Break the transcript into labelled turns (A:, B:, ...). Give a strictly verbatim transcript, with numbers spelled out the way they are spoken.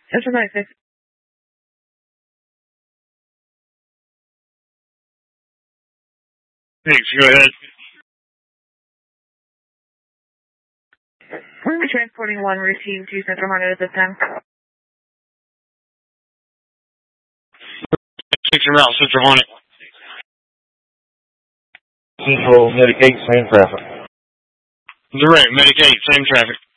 A: Central ninety-six.
B: Thanks, go ahead.
A: We're transporting one routine to Central Honda at this time.
B: Six and route, Central Hornet.
C: Central, Medicaid, same traffic.
B: Direct, Medicaid, same traffic.